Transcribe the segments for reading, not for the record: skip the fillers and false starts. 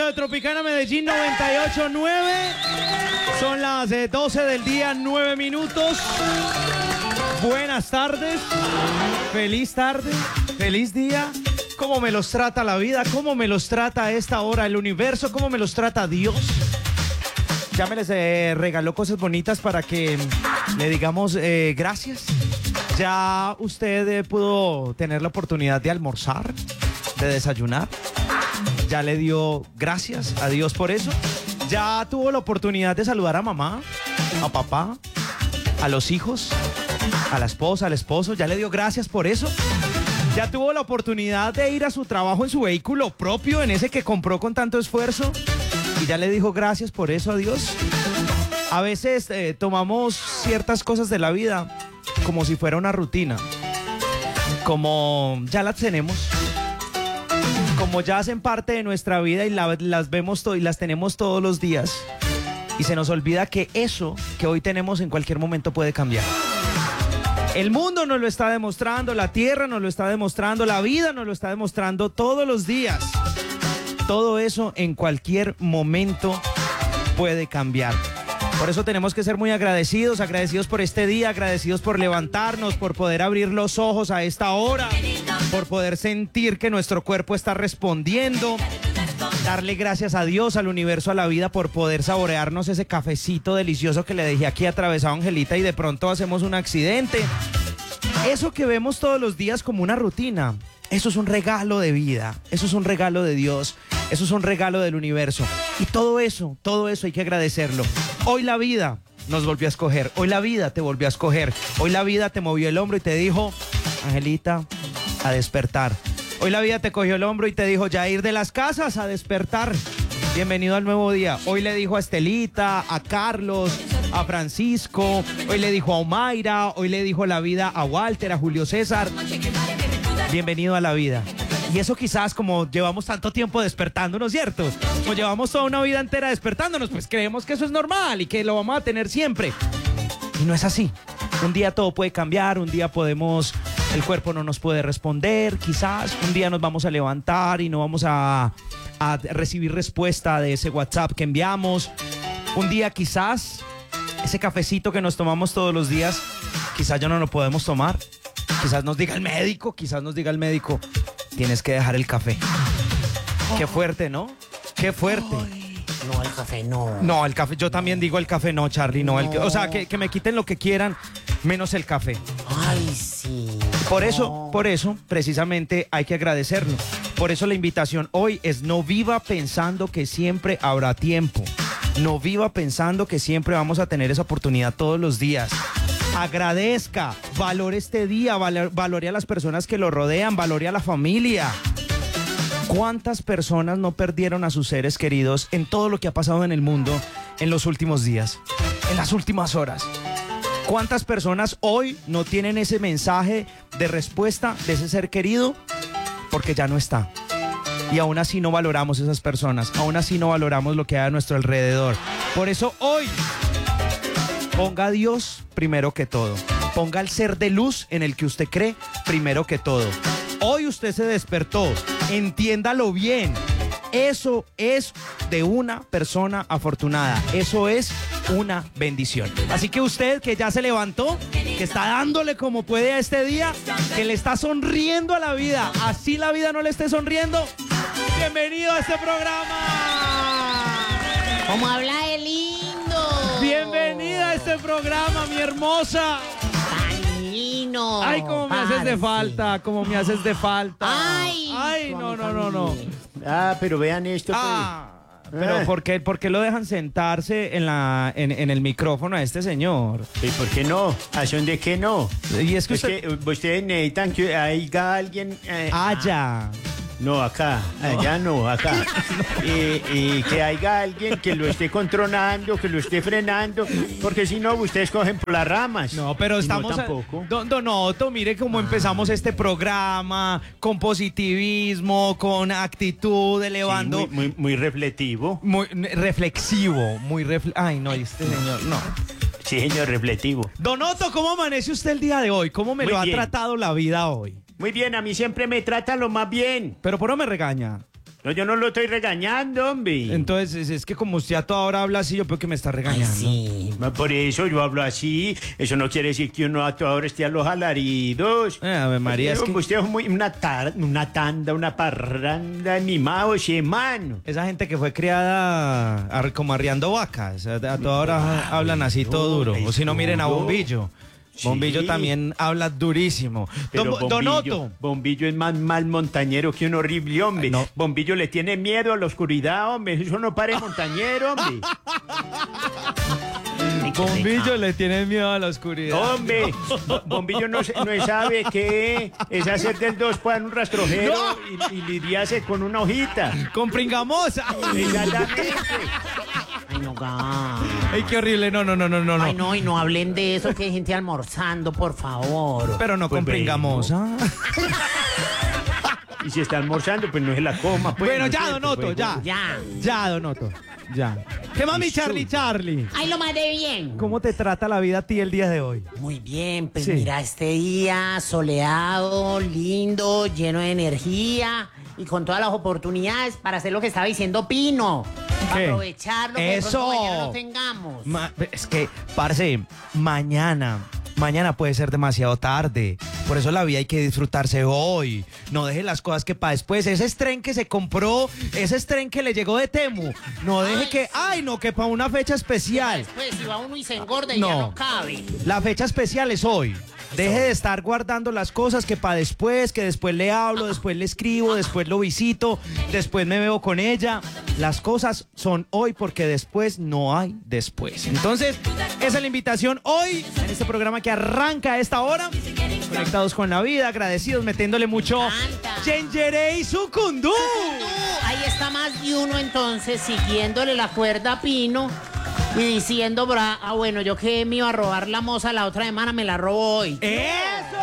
de Tropicana Medellín 98.9. Son las 12 del día, 9 minutos. Buenas tardes. Feliz tarde. Feliz día. ¿Cómo me los trata la vida? ¿Cómo me los trata a esta hora el universo? ¿Cómo me los trata Dios? Ya me les regaló cosas bonitas para que le digamos gracias. Ya usted pudo tener la oportunidad de almorzar, de desayunar. Ya le dio gracias a Dios por eso. Ya tuvo la oportunidad de saludar a mamá, a papá, a los hijos, a la esposa, al esposo. Ya le dio gracias por eso. Ya tuvo la oportunidad de ir a su trabajo en su vehículo propio, en ese que compró con tanto esfuerzo. Y ya le dijo gracias por eso a Dios. A veces tomamos ciertas cosas de la vida como si fuera una rutina. Como ya las tenemos. Como ya hacen parte de nuestra vida y las vemos y las tenemos todos los días. Y se nos olvida que eso que hoy tenemos en cualquier momento puede cambiar. El mundo nos lo está demostrando, la tierra nos lo está demostrando, la vida nos lo está demostrando todos los días. Todo eso en cualquier momento puede cambiar. Por eso tenemos que ser muy agradecidos por este día, agradecidos por levantarnos, por poder abrir los ojos a esta hora, por poder sentir que nuestro cuerpo está respondiendo, darle gracias a Dios, al universo, a la vida, por poder saborearnos ese cafecito delicioso que le dejé aquí atravesado a Angelita y de pronto hacemos un accidente. Eso que vemos todos los días como una rutina, eso es un regalo de vida, eso es un regalo de Dios, eso es un regalo del universo. Y todo eso hay que agradecerlo. Hoy la vida nos volvió a escoger, hoy la vida te volvió a escoger, hoy la vida te movió el hombro y te dijo, Angelita, a despertar. Hoy la vida te cogió el hombro y te dijo, ya ir de las casas a despertar. Bienvenido al nuevo día. Hoy le dijo a Estelita, a Carlos, a Francisco, hoy le dijo a Omaira, hoy le dijo la vida a Walter, a Julio César. Bienvenido a la vida. Y eso quizás como llevamos tanto tiempo despertándonos, ¿cierto? Como llevamos toda una vida entera despertándonos, pues creemos que eso es normal y que lo vamos a tener siempre. Y no es así. Un día todo puede cambiar, un día el cuerpo no nos puede responder, quizás un día nos vamos a levantar y no vamos a recibir respuesta de ese WhatsApp que enviamos. Un día quizás ese cafecito que nos tomamos todos los días, quizás ya no lo podemos tomar. Quizás nos diga el médico, tienes que dejar el café. Qué fuerte, ¿no? Qué fuerte. No, el café no. No, el café, yo también digo el café no, Charlie, no. O sea, que me quiten lo que quieran, menos el café. Ay, sí. Por eso, precisamente hay que agradecerlo. Por eso la invitación hoy es no viva pensando que siempre habrá tiempo. No viva pensando que siempre vamos a tener esa oportunidad todos los días. Agradezca, valore este día, valore a las personas que lo rodean, valore a la familia. ¿Cuántas personas no perdieron a sus seres queridos en todo lo que ha pasado en el mundo en los últimos días, en las últimas horas? ¿Cuántas personas hoy no tienen ese mensaje de respuesta de ese ser querido porque ya no está? Y aún así no valoramos esas personas, aún así no valoramos lo que hay a nuestro alrededor. Por eso hoy, ponga a Dios primero que todo. Ponga al ser de luz en el que usted cree primero que todo. Hoy usted se despertó, entiéndalo bien. Eso es de una persona afortunada. Eso es una bendición. Así que usted que ya se levantó, que está dándole como puede a este día, que le está sonriendo a la vida, así la vida no le esté sonriendo, bienvenido a este programa. ¿Cómo habla de lindo? Bienvenida a este programa, mi hermosa. Tan lindo. Ay, cómo me haces de falta, cómo me haces de falta. Ay, no. Ah, pero vean esto. Pero ¿por qué lo dejan sentarse en el micrófono a este señor? ¿Y por qué no? ¿A son de qué no? Y es que ustedes necesitan que haya alguien... ya. No, acá, allá no, acá. Y que haya alguien que lo esté controlando, que lo esté frenando, porque si no, ustedes cogen por las ramas. No, pero estamos... No, tampoco. Don Otto, mire cómo empezamos este programa, con positivismo, con actitud, elevando... Sí, muy reflexivo. Muy reflexivo, Ay, no, este señor, no. Sí, señor, reflexivo. Don Otto, ¿cómo amanece usted el día de hoy? ¿Cómo me lo ha tratado la vida hoy? Muy bien, a mí siempre me trata lo más bien. Pero ¿por qué no me regaña? No, yo no lo estoy regañando, hombre. Entonces, es que como usted a toda hora habla así, yo creo que me está Ay, regañando. sí. Por eso yo hablo así. Eso no quiere decir que uno a toda hora esté a los alaridos. Ave María, es que Usted es muy una tanda, una parranda, mimado, ese mano. esa gente que fue criada como arriando vacas, a toda hora hablan así todo duro. O si no, miren a Bombillo. Sí. Bombillo también habla durísimo. Pero Donoto. Bombillo es más mal montañero que un horrible hombre. No. Bombillo le tiene miedo a la oscuridad, hombre. Eso no pare montañero, hombre. Bombillo le tiene miedo a la oscuridad. Hombre, Bombillo no sabe qué es hacer del 2 para un rastrojero y lidiarse con una hojita. Con pringamosa. Exactamente. Ay, no, gas. Ay, qué horrible. No. Ay, no, y no hablen de eso, que hay gente almorzando, por favor. Pero no Pues con bueno. pringamosa. Y si está almorzando, pues no se la coma. Pues, Bueno, ¿no es ya, cierto? Donoto, Pues, ya. Ya. Donoto. Ya. ¿Qué mami, Listo. Charlie? Ay, lo más de bien. ¿Cómo te trata la vida a ti el día de hoy? Muy bien, pues Sí. mira, este día soleado, lindo, lleno de energía y con todas las oportunidades para hacer lo que estaba diciendo Pino. Para ¿Qué? aprovechar lo que de Eso. pronto mañana no tengamos. Es que, parce, mañana puede ser demasiado tarde. Por eso la vida hay que disfrutarse hoy. No deje las cosas que para después. Ese tren que se compró, ese tren que le llegó de Temu. No deje que, que para una fecha especial. Después, si va uno y se engorda y No. ya no cabe. La fecha especial es hoy. Deje de estar guardando las cosas que para después, que después le hablo, después le escribo, después lo visito, después me veo con ella. Las cosas son hoy porque después no hay después. Entonces, esa es la invitación hoy en este programa que arranca a esta hora. Conectados con la vida, agradecidos, metiéndole mucho Canta. Chenjeré y Sucundú. Ahí está más de uno entonces siguiéndole la cuerda a Pino y diciendo, bueno, yo que me iba a robar la moza la otra semana, me la robo hoy. ¡Eso!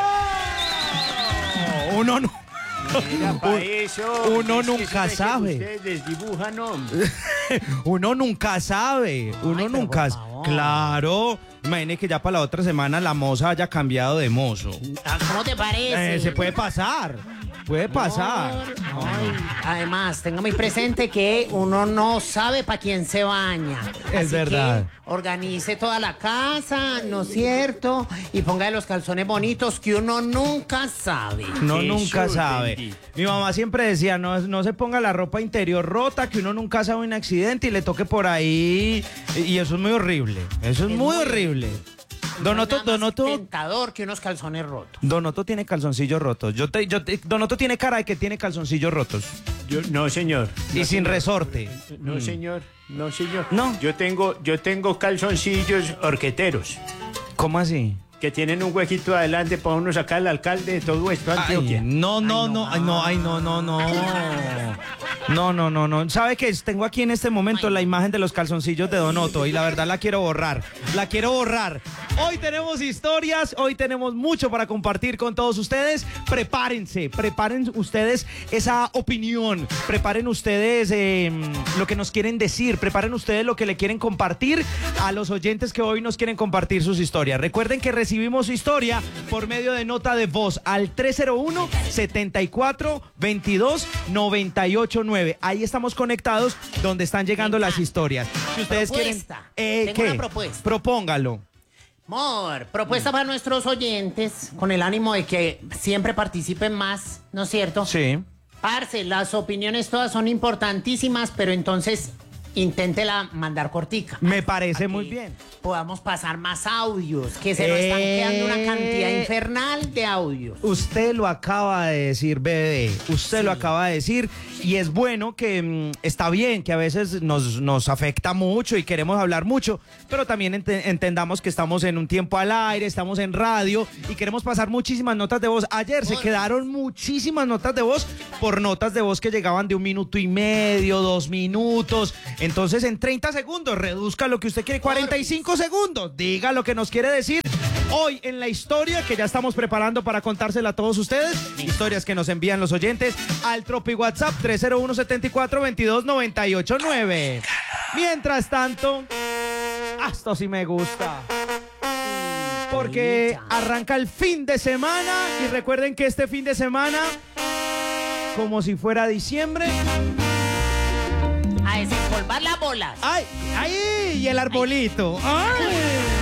Uno no. Mira, pa' eso, uno es que nunca eso es que sabe. Ustedes desdibujan, hombre. Uno nunca sabe, uno pero nunca. por favor. Claro, imagine que ya para la otra semana la moza haya cambiado de mozo. ¿Cómo te parece? Se puede pasar, puede pasar. Ay, además, tenga muy presente que uno no sabe para quién se baña. Es Así verdad. que organice toda la casa, ¿no es cierto? Y ponga los calzones bonitos que uno nunca sabe. No, Jesús nunca sabe. bendito. Mi mamá siempre decía, no se ponga la ropa interior rota, que uno nunca sabe un accidente y le toque por ahí. Y eso es muy horrible. Eso es muy horrible. Donoto, No hay nada más Donoto, tentador que unos calzones rotos. Donoto tiene calzoncillos rotos. Donoto tiene cara de que tiene calzoncillos rotos. No, señor. Y No, sin señor. resorte. No, señor. No, señor. No. Yo tengo calzoncillos horqueteros ¿Cómo así? que tienen un huequito adelante para uno sacar al alcalde de todo esto, Antioquia. No. No. ¿Sabe qué? Tengo aquí en este momento la imagen de los calzoncillos de Donoto y la verdad la quiero borrar. La quiero borrar. Hoy tenemos historias, hoy tenemos mucho para compartir con todos ustedes. Preparen ustedes esa opinión, preparen ustedes lo que nos quieren decir, preparen ustedes lo que le quieren compartir a los oyentes que hoy nos quieren compartir sus historias. Recuerden que recibimos su historia por medio de nota de voz al 301-74-22-989. Ahí estamos conectados donde están llegando las historias. Si ustedes Propuesta. quieren... Tengo una propuesta. Propóngalo. Amor, propuesta para nuestros oyentes, con el ánimo de que siempre participen más, ¿no es cierto? Sí. Parce, las opiniones todas son importantísimas, pero entonces inténtela mandar cortica. Me parece muy Que bien. podamos pasar más audios, que se nos están quedando una cantidad infernal de audios. Usted lo acaba de decir, bebé. Usted lo acaba de decir. Y es bueno que está bien, que a veces nos afecta mucho y queremos hablar mucho, pero también entendamos que estamos en un tiempo al aire, estamos en radio y queremos pasar muchísimas notas de voz. Ayer se quedaron muchísimas notas de voz por notas de voz que llegaban de 1 minuto y medio, 2 minutos. Entonces, en 30 segundos, reduzca lo que usted quiere, 45 segundos. Diga lo que nos quiere decir. Hoy en la historia que ya estamos preparando para contársela a todos ustedes, historias que nos envían los oyentes al Tropi WhatsApp 301-74-22-989. Mientras tanto, esto sí me gusta. Porque arranca el fin de semana y recuerden que este fin de semana, como si fuera diciembre, a desempolvar las bolas. ¡Ay! ¡Ay! Y el arbolito. ¡Ay!